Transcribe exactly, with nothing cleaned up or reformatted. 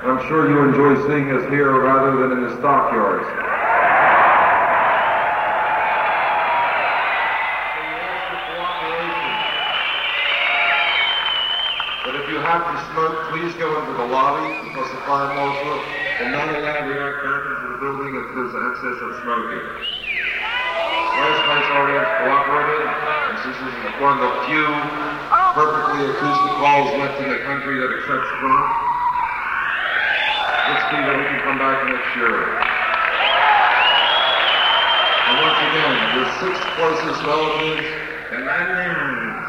I'm sure you enjoy seeing us here rather than in the stockyards. But if you have to smoke, please go into the lobby because the fire marshal will not allow the act back into the building if there's excess of smoking. Last night's audience cooperated, and since this is one of the few perfectly acoustic halls left in the country that accepts rock, let's see that we can come back next year. And once again, your sixth closest relatives, and